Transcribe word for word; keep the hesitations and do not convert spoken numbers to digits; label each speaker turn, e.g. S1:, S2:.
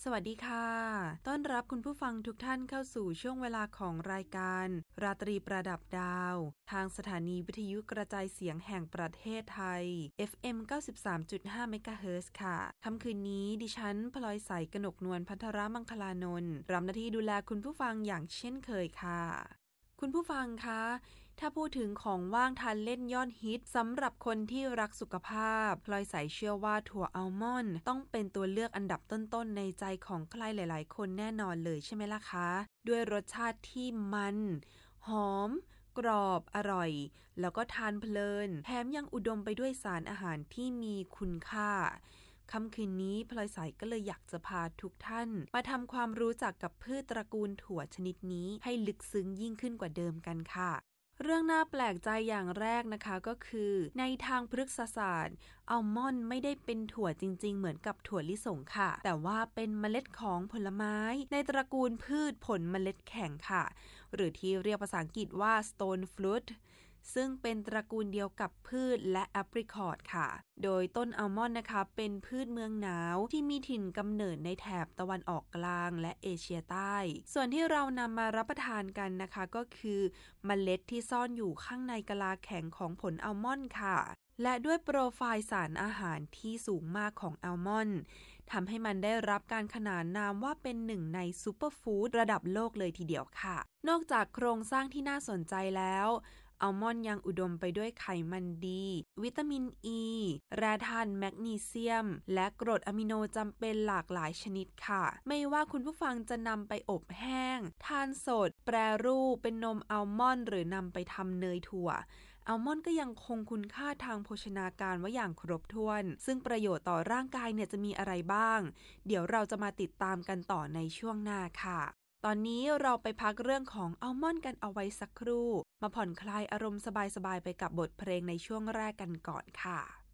S1: สวัสดีค่ะต้อนรับคุณผู้ฟังทุกท่านเข้าสู่ช่วงเวลาของรายการราตรีประดับดาวทางสถานีวิทยุกระจายเสียงแห่งประเทศไทย เอฟ เอ็ม เก้าสิบสามจุดห้า เมกะเฮิรตซ์ค่ะค่ำคืนนี้ดิฉันพลอยใสกนกนวลภัทรมังคลานนท์รับหน้าที่ดูแลคุณผู้ฟังอย่างเช่นเคยค่ะคุณผู้ฟังคะถ้าพูดถึงของว่างทานเล่นยอดฮิตสำหรับคนที่รักสุขภาพพลอยใสเชื่อว่าถั่วอัลมอนด์ต้องเป็นตัวเลือกอันดับต้นๆในใจของใครหลายๆคนแน่นอนเลยใช่ไหมล่ะคะด้วยรสชาติที่มันหอมกรอบอร่อยแล้วก็ทานเพลินแถมยังอุดมไปด้วยสารอาหารที่มีคุณค่าค่ำคืนนี้พลอยใสก็เลยอยากจะพาทุกท่านมาทำความรู้จักกับพืชตระกูลถั่วชนิดนี้ให้ลึกซึ้งยิ่งขึ้นกว่าเดิมกันค่ะเรื่องน่าแปลกใจอย่างแรกนะคะก็คือในทางพฤกษศาสตร์อัลมอนด์ไม่ได้เป็นถั่วจริงๆเหมือนกับถั่วลิสงค่ะแต่ว่าเป็นเมล็ดของผลไม้ในตระกูลพืชผลเมล็ดแข็งค่ะหรือที่เรียกภาษาอังกฤษว่า stone fruitซึ่งเป็นตระกูลเดียวกับพืชและแอปริคอตค่ะโดยต้นอัลมอนด์นะคะเป็นพืชเมืองหนาวที่มีถิ่นกำเนิดในแถบตะวันออกกลางและเอเชียใต้ส่วนที่เรานำมารับประทานกันนะคะก็คือเมล็ดที่ซ่อนอยู่ข้างในกะลาแข็งของผลอัลมอนด์ค่ะและด้วยโปรไฟล์สารอาหารที่สูงมากของอัลมอนด์ทำให้มันได้รับการขนานนามว่าเป็นหนึ่งในซูเปอร์ฟู้ดระดับโลกเลยทีเดียวค่ะนอกจากโครงสร้างที่น่าสนใจแล้วอัลมอนด์ยังอุดมไปด้วยไขมันดีวิตามินอ e, ีแร่ธาตุแมกนีเซียมและกรดอะมิโนจำเป็นหลากหลายชนิดค่ะไม่ว่าคุณผู้ฟังจะนำไปอบแห้งทานสดแปรรูปเป็นนมอัลมอนด์หรือนำไปทำเนยถั่วอัลมอนด์ก็ยังคงคุณค่าทางโภชนาการไว้อย่างครบถ้วนซึ่งประโยชน์ต่อร่างกายเนี่ยจะมีอะไรบ้างเดี๋ยวเราจะมาติดตามกันต่อในช่วงหน้าค่ะตอนนี้เราไปพักเรื่องของอัลมอนด์กันเอาไว้สักครู่มาผ่อนคลายอารมณ์สบายๆไปกับบทเพลงในช่วงแรกกันก่อนค่ะ